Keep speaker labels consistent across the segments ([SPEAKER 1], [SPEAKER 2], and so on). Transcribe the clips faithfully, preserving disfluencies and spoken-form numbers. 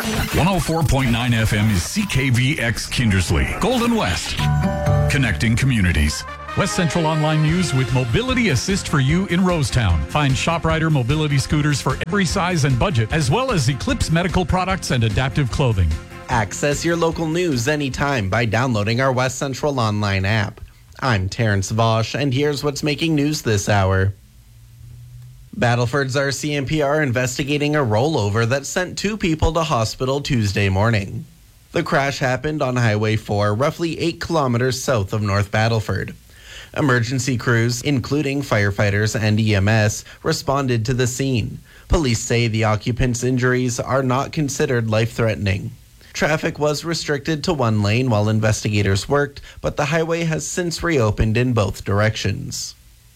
[SPEAKER 1] one oh four point nine F M is C K V X Kindersley, Golden West, connecting communities. West Central Online News with Mobility Assist for you in Rosetown. Find ShopRider mobility scooters for every size and budget, as well as Eclipse medical products and adaptive clothing.
[SPEAKER 2] Access your local news anytime by downloading our West Central Online app. I'm Terrence Vosch, and here's what's making news this hour. Battleford's R C M P are investigating a rollover that sent two people to hospital Tuesday morning. The crash happened on Highway four, roughly eight kilometers south of North Battleford. Emergency crews, including firefighters and E M S, responded to the scene. Police say the occupants' injuries are not considered life-threatening. Traffic was restricted to one lane while investigators worked, but the highway has since reopened in both directions.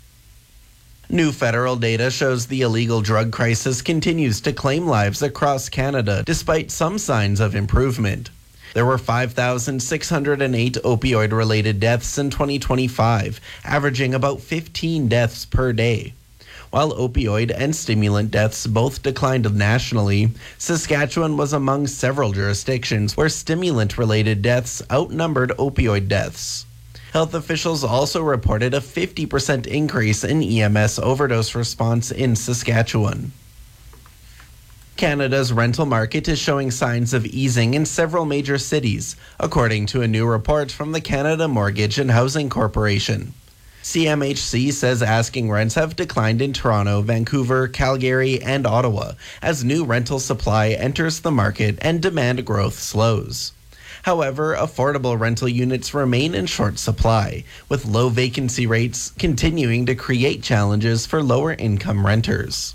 [SPEAKER 2] New federal data shows the illegal drug crisis continues to claim lives across Canada, despite some signs of improvement. There were five thousand six hundred eight opioid-related deaths in twenty twenty-five, averaging about fifteen deaths per day. While opioid and stimulant deaths both declined nationally, Saskatchewan was among several jurisdictions where stimulant-related deaths outnumbered opioid deaths. Health officials also reported a fifty percent increase in E M S overdose response in Saskatchewan. Canada's rental market is showing signs of easing in several major cities, according to a new report from the Canada Mortgage and Housing Corporation. C M H C says asking rents have declined in Toronto, Vancouver, Calgary, and Ottawa as new rental supply enters the market and demand growth slows. However, affordable rental units remain in short supply, with low vacancy rates continuing to create challenges for lower-income renters.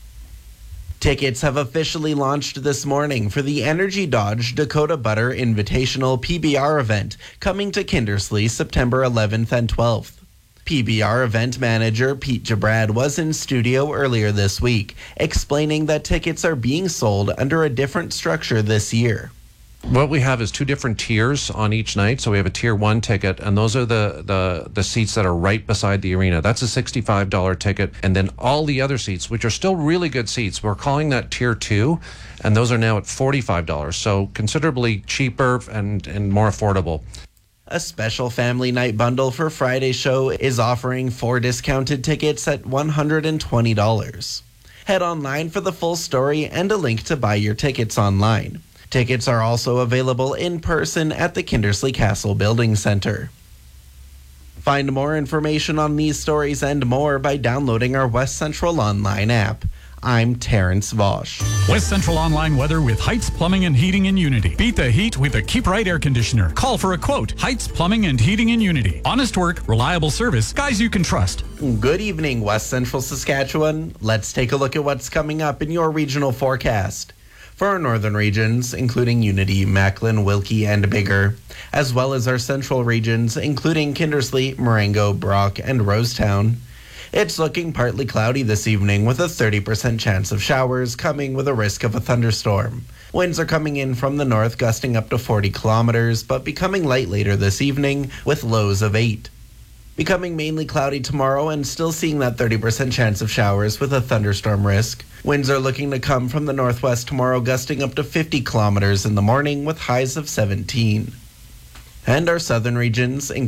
[SPEAKER 2] Tickets have officially launched this morning for the Energy Dodge Dakota Butter Invitational P B R event coming to Kindersley September eleventh and twelfth. P B R event manager Pete Jabrad was in studio earlier this week, explaining that tickets are being sold under a different structure this year.
[SPEAKER 3] What we have is two different tiers on each night. So we have a tier one ticket, and those are the, the, the seats that are right beside the arena. That's a sixty-five dollars ticket. And then all the other seats, which are still really good seats, we're calling that tier two, and those are now at forty-five dollars. So considerably cheaper and, and more affordable.
[SPEAKER 2] A special family night bundle for Friday's show is offering four discounted tickets at one hundred twenty dollars. Head online for the full story and a link to buy your tickets online. Tickets are also available in person at the Kindersley Castle Building Center. Find more information on these stories and more by downloading our West Central Online app. I'm Terrence Vosch.
[SPEAKER 1] West Central Online weather with Heights Plumbing and Heating in Unity. Beat the heat with a Keep Right air conditioner. Call for a quote. Heights Plumbing and Heating in Unity. Honest work, reliable service, guys you can trust.
[SPEAKER 2] Good evening, West Central Saskatchewan. Let's take a look at what's coming up in your regional forecast. For our northern regions, including Unity, Macklin, Wilkie, and Bigger, as well as our central regions, including Kindersley, Marengo, Brock, and Rosetown, it's looking partly cloudy this evening with a thirty percent chance of showers coming with a risk of a thunderstorm. Winds are coming in from the north, gusting up to forty kilometers, but becoming light later this evening with lows of eight. Becoming mainly cloudy tomorrow and still seeing that thirty percent chance of showers with a thunderstorm risk. Winds are looking to come from the northwest tomorrow, gusting up to fifty kilometers in the morning with highs of seventeen. And our southern regions,